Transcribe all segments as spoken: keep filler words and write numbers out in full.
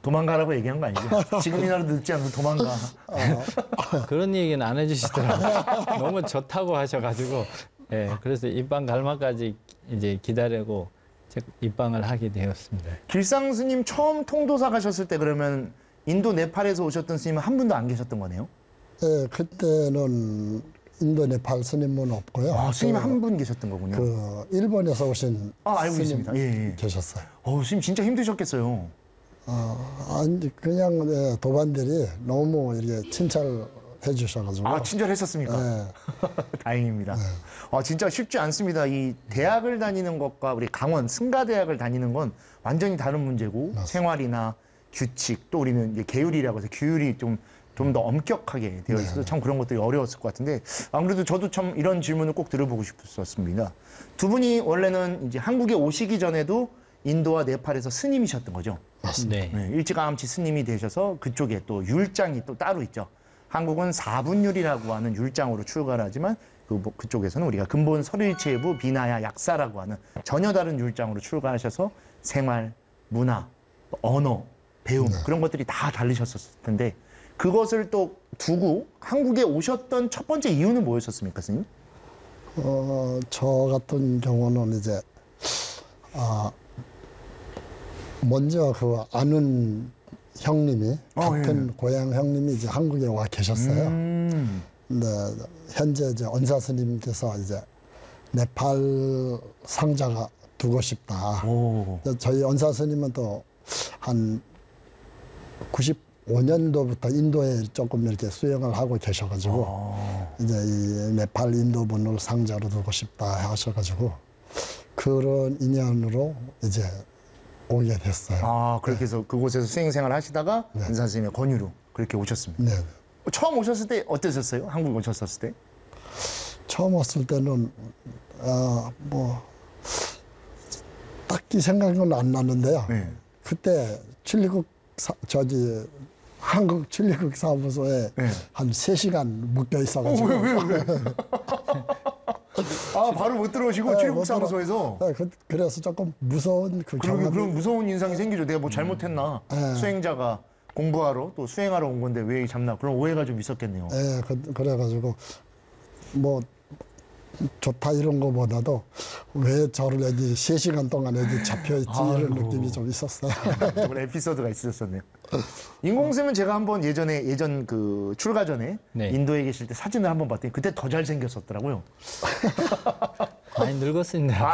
도망가라고 얘기한 거 아니죠? 지금이라도 늦지 않고 도망가. 그런 얘기는 안 해주시더라고요. 너무 좋다고 하셔가지고, 예, 그래서 입방 갈마까지 이제 기다리고 입방을 하게 되었습니다. 길상 스님 처음 통도사 가셨을 때 그러면 인도 네팔에서 오셨던 스님은 한 분도 안 계셨던 거네요? 네, 그때는 인도 네팔 스님은 없고요. 아, 스님 그, 한 분 계셨던 거군요. 그 일본에서 오신 아, 알고 스님 있습니다. 예, 예. 계셨어요. 어, 스님 진짜 힘드셨겠어요. 어, 아니 그냥 네, 도반들이 너무 이렇게 친절해 주셔가지고. 아, 친절했었습니까? 네. 다행입니다. 네. 아, 진짜 쉽지 않습니다. 이 대학을 다니는 것과 우리 강원 승가대학을 다니는 건 완전히 다른 문제고 맞습니다. 생활이나 규칙 또 우리는 이제 계율이라고 해서 규율이 좀 좀 더 엄격하게 되어 있어서 네. 참 그런 것들이 어려웠을 것 같은데 안 그래도 저도 참 이런 질문을 꼭 들어보고 싶었습니다. 두 분이 원래는 이제 한국에 오시기 전에도 인도와 네팔에서 스님이셨던 거죠? 맞습니다. 네. 네, 일찌감치 스님이 되셔서 그쪽에 또 율장이 또 따로 있죠. 한국은 사분율이라고 하는 율장으로 출가를 하지만 그, 그쪽에서는 우리가 근본 설일체부 비나야 약사라고 하는 전혀 다른 율장으로 출가하셔서 생활, 문화, 언어, 배움 네. 그런 것들이 다 다르셨을 텐데 그것을 또 두고 한국에 오셨던 첫 번째 이유는 뭐였었습니까, 스님? 어, 저 같은 경우는 이제 아, 먼저 그 아는 형님이 어, 같은 예. 고향 형님이 이제 한국에 와 계셨어요. 음. 근데 현재 이제 언사 스님께서 이제 네팔 상자가 두고 싶다. 오. 저희 언사 스님은 또 한 구십오 년도부터 인도에 조금 이렇게 수행을 하고 계셔가지고 오. 이제 이 네팔 인도분을 상자로 두고 싶다 하셔가지고 그런 인연으로 이제 오게 됐어요. 아, 그렇게 해서 그곳에서 수행생활 하시다가 네. 은사 스님의 권유로 그렇게 오셨습니다. 네. 처음 오셨을 때 어떠셨어요? 한국 오셨을 때? 처음 왔을 때는 아, 뭐 딱히 생각은 안 나는데요. 네. 그때 칠리국 사, 저기 한국 칠리국 사무소에 네. 한 세 시간 묶여 있어가지고. 어, 왜, 왜, 왜? 아, 바로 못 들어오시고 네, 칠국 못 들어- 사무소에서? 네, 그, 그래서 조금 무서운 그 그러게 경험이. 그럼 무서운 인상이 생기죠. 내가 뭐 잘못했나? 네. 수행자가 공부하러 또 수행하러 온 건데 왜 잡나? 그런 오해가 좀 있었겠네요. 네, 그, 그래가지고 뭐 좋다 이런 거보다도 왜 저를 여기 세 시간 동안 여기 잡혀있지 이런 아이고. 느낌이 좀 있었어요. 정말 에피소드가 있으셨네요. 인공쌤은 제가 한번 예전에 예전 그 출가 전에 네. 인도에 계실 때 사진을 한번 봤더니 그때 더 잘생겼었더라고요. 많이 늙었습니다.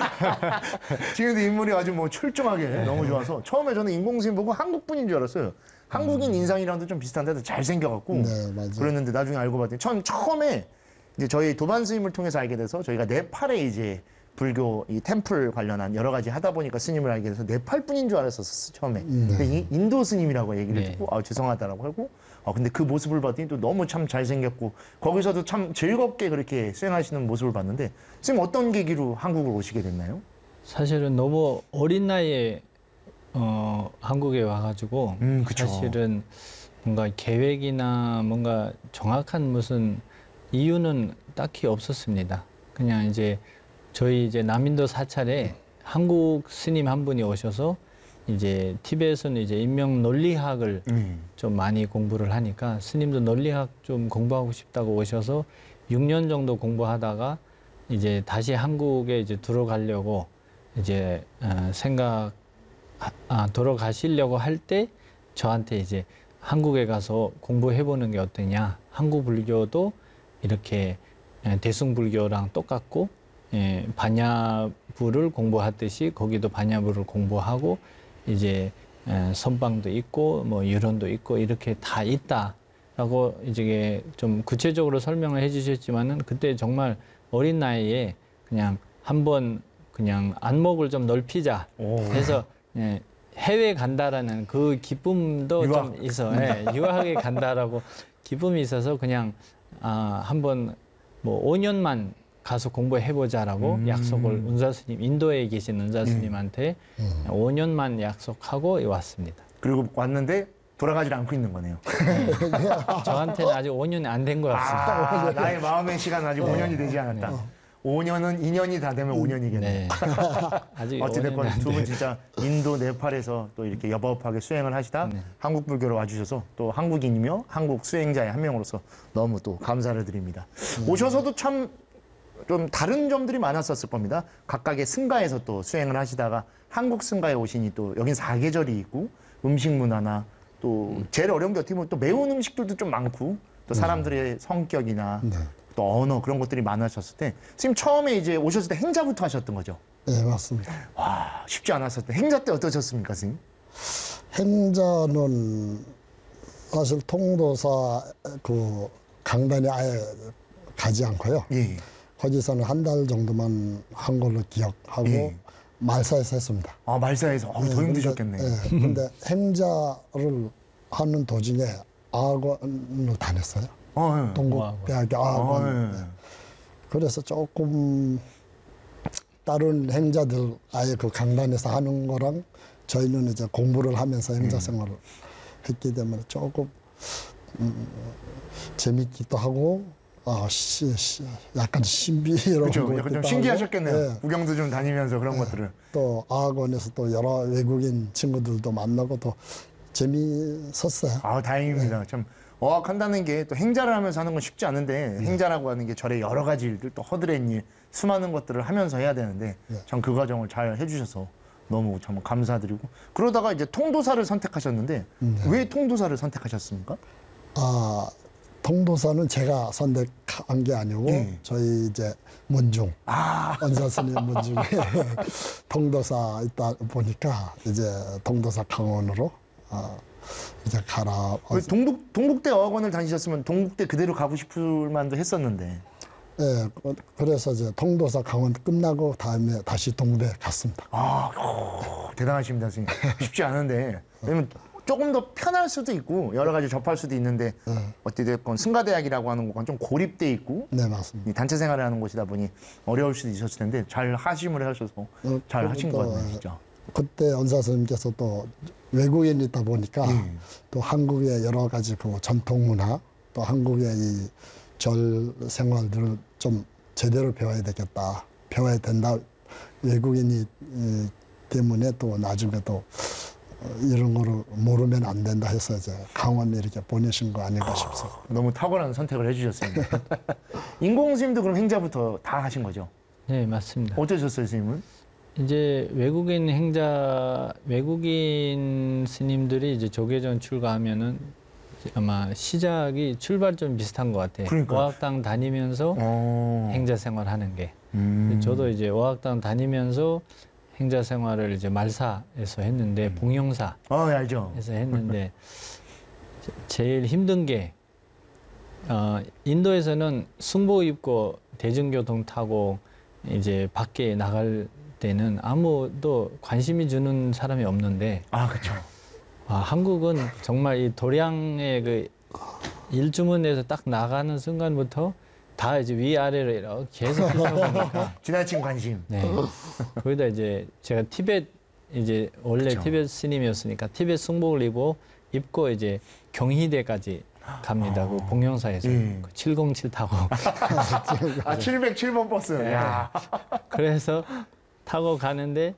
지금도 인물이 아주 뭐 출중하게 너무 좋아서 처음에 저는 인공쌤 보고 한국 분인 줄 알았어요. 한국인 인상이랑도 좀 비슷한데도 잘생겨갖고 네, 맞아요. 그랬는데 나중에 알고 봤더니 전 처음에 이제 저희 도반 스님을 통해서 알게 돼서 저희가 네팔에 이제 불교 이 템플 관련한 여러 가지 하다 보니까 스님을 알게 돼서 네팔 분인 줄 알았었어 처음에. 근데 이 인도 스님이라고 얘기를 네. 듣고 아 죄송하다라고 하고 아 근데 그 모습을 봤더니 또 너무 참 잘생겼고 거기서도 참 즐겁게 그렇게 수행하시는 모습을 봤는데 스님 어떤 계기로 한국을 오시게 됐나요? 사실은 너무 어린 나이에 어, 한국에 와가지고 음, 그쵸. 사실은 뭔가 계획이나 뭔가 정확한 무슨 이유는 딱히 없었습니다. 그냥 이제 저희 이제 남인도 사찰에 한국 스님 한 분이 오셔서 이제 티베트에서는 이제 인명 논리학을 음. 좀 많이 공부를 하니까 스님도 논리학 좀 공부하고 싶다고 오셔서 육 년 정도 공부하다가 이제 다시 한국에 이제 들어가려고 이제 어, 생각 아, 돌아가시려고 할 때 저한테 이제 한국에 가서 공부해 보는 게 어떠냐. 한국 불교도 이렇게 대승불교랑 똑같고 예, 반야부를 공부하듯이 거기도 반야부를 공부하고 이제 에, 선방도 있고 뭐 유론도 있고 이렇게 다 있다라고 이제 좀 구체적으로 설명을 해주셨지만은 그때 정말 어린 나이에 그냥 한번 그냥 안목을 좀 넓히자 해서 예, 해외 간다라는 그 기쁨도 유학. 좀 있어 예, 유학에 간다라고 기쁨이 있어서 그냥 아, 한번 뭐 오 년만 가서 공부해보자라고 음. 약속을 은사 스님, 인도에 계신 은사 스님한테 음. 오 년만 약속하고 왔습니다. 그리고 왔는데 돌아가질 않고 있는 거네요. 저한테는 아직 오 년이 안 된 것 같습니다. 아, 나의 마음의 시간은 아직 오 년이 되지 않았다. 어. 오 년은 이 년이 다 되면 오 년이겠네. 네. 아직 어찌됐건 오년은 두 안 분 돼요. 진짜 인도, 네팔에서 또 이렇게 여법하게 수행을 하시다 네. 한국 불교로 와주셔서 또 한국인이며 한국 수행자의 한 명으로서 너무 또 감사를 드립니다. 오셔서도 참 좀 다른 점들이 많았었을 겁니다. 각각의 승가에서 또 수행을 하시다가 한국 승가에 오시니 또 여긴 사계절이 있고 음식 문화나 또 제일 어려운 게 어떻게 보면 또 매운 음식들도 좀 많고 또 사람들의 성격이나 네. 또 언어 그런 것들이 많으셨을 때 선생님 처음에 이제 오셨을 때 행자부터 하셨던 거죠? 네, 맞습니다. 와 쉽지 않았을 때 행자 때 어떠셨습니까, 선생님? 행자는 사실 통도사 그 강단에 아예 가지 않고요. 예. 거기서는 한 달 정도만 한 걸로 기억하고 예. 말사에서 했습니다. 아 말사에서 어우, 더 네, 힘드셨겠네. 근데, 예, 근데 행자를 하는 도중에 아학원을 다녔어요. 어, 예. 동국대학교 아, 아학원. 예. 그래서 조금 다른 행자들 아예 그 강단에서 하는 거랑 저희는 이제 공부를 하면서 행자 생활을 했기 때문에 조금 음, 재밌기도 하고 아, 시, 시, 약간 신비로운 그렇죠. 것도 약간 좀 하고, 신기하셨겠네요. 예. 구경도 좀 다니면서 그런 것들을. 또 아학원에서 또 여러 외국인 친구들도 만나고 또 재미있었어요. 아 다행입니다. 참 어학한다는 게 또 행자를 하면서 하는 건 쉽지 않은데 행자라고 하는 게 절의 여러 가지 일들 또 허드렛 일 수많은 것들을 하면서 해야 되는데 참 그 과정을 잘 해주셔서 너무 참 감사드리고 그러다가 이제 통도사를 선택하셨는데 왜 통도사를 선택하셨습니까? 아, 통도사는 제가 선택한 게 아니고 예. 저희 이제 문중 아 원사스님 문중에 통도사 있다 보니까 이제 통도사 강원으로 아, 이제 가라. 왜 동국 동국대 어학원을 다니셨으면 동국대 그대로 가고 싶을 만도 했었는데. 예, 그- 그래서 이제 통도사 강원 끝나고 다음에 다시 동대 갔습니다. 아 오, 대단하십니다, 선생님. 쉽지 않은데 왜냐면 조금 더 편할 수도 있고 여러 가지 접할 수도 있는데 어찌됐건 승가대학이라고 하는 곳은 좀 고립돼 있고 네, 맞습니다. 이 단체 생활을 하는 곳이다 보니 어려울 수도 있었을 텐데 잘 하심을 하셔서 어, 잘 하신 것 또, 같네요, 진짜. 그때 원사 스님께서 또 외국인이다 보니까 예. 또 한국의 여러 가지 그 전통 문화 또 한국의 이 절 생활들을 좀 제대로 배워야 되겠다. 배워야 된다. 외국인이 이, 때문에 또 나중에 또 어, 이런 거를 모르면 안 된다 해서 이제 강원에 이렇게 보내신 거 아닌가 싶습니다. 너무 탁월한 선택을 해주셨습니다. 인공 스님도 그럼 행자부터 다 하신 거죠? 네, 맞습니다. 어떠셨어요, 스님은? 이제 외국인 행자, 외국인 스님들이 이제 조계전 출가하면은 아마 시작이 출발점 비슷한 것 같아요. 그러니까요. 어학당 다니면서 어. 행자 생활하는 게. 음. 저도 이제 어학당 다니면서 행자 생활을 이제 말사에서 했는데 봉영사에서 어, 예, 알죠. 했는데 제- 제일 힘든 게 어, 인도에서는 승복 입고 대중교통 타고 이제 밖에 나갈 때는 아무도 관심이 주는 사람이 없는데 아, 그렇죠. 아, 한국은 정말 이 도량의 그 일주문에서 딱 나가는 순간부터 다 이제 위아래로 이렇게 계속 훑어보니까 지나친 관심. 네. 거기다 이제 제가 티벳 이제 원래 그쵸. 티벳 스님이었으니까 티벳 승복을 입고 입고 이제 경희대까지 갑니다. 그 봉영사에서 예. 그 칠공칠 타고 아, 칠백칠 번 버스. 네. 야. 그래서 타고 가는데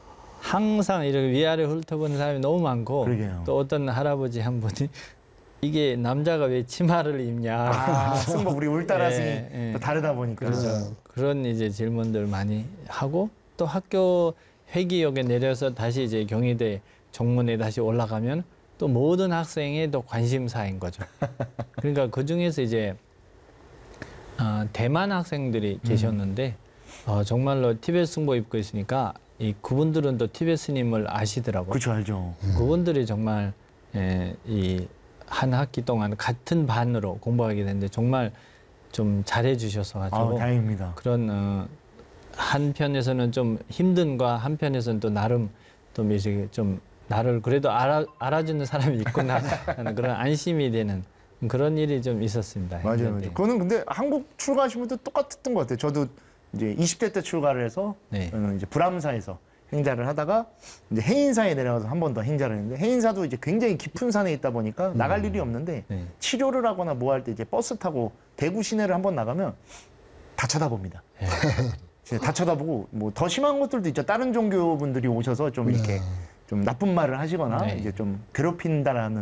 항상 이렇게 위아래 훑어보는 사람이 너무 많고 그러게요. 또 어떤 할아버지 한 분이 이게 남자가 왜 치마를 입냐 아, 승복 우리 울따라스니 예, 예. 또 다르다 보니까. 그렇죠. 그런 이제 질문들 많이 하고 또 학교 회기역에 내려서 다시 이제 경희대 정문에 다시 올라가면 또 모든 학생의 또 관심사인 거죠. 그러니까 그 중에서 이제 어, 대만 학생들이 계셨는데 어, 정말로 티벳 승복 입고 있으니까 이 그분들은 또 티벳 스님을 아시더라고요. 그렇죠, 알죠. 그분들이 정말 예, 이 한 학기 동안 같은 반으로 공부하게 됐는데 정말 좀 잘해 주셔서 아, 가지고 다행입니다. 그런 어, 한편에서는 좀 힘든과 한편에서는 또 나름 또 이제 좀 나를 그래도 알아, 알아주는 사람이 있구나 하는 그런 안심이 되는 그런 일이 좀 있었습니다. 맞아요, 행자 맞아요. 때. 그거는 근데 한국 출가하신 분도 똑같았던 것 같아요. 저도 이제 이십 대 때 출가를 해서 네. 저는 이제 불암사에서 행자를 하다가 이제 해인사에 내려가서 한 번 더 행자를 했는데 해인사도 이제 굉장히 깊은 산에 있다 보니까 나갈 일이 없는데 네. 치료를 하거나 뭐 할 때 이제 버스 타고 대구 시내를 한 번 나가면 다 쳐다봅니다. 예. 진짜 다 쳐다보고 뭐 더 심한 것들도 있죠. 다른 종교 분들이 오셔서 좀 이렇게 좀 나쁜 말을 하시거나 네. 이제 좀 괴롭힌다라는